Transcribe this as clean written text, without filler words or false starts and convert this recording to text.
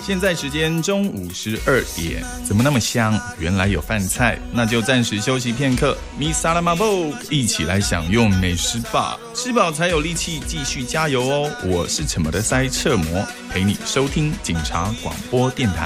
现在时间中午12点，怎么那么香？原来有饭菜，那就暂时休息片刻。Mi Salamabok， 一起来享用美食吧，吃饱才有力气继续加油哦。我是什么的塞彻摩，陪你收听警察广播电台。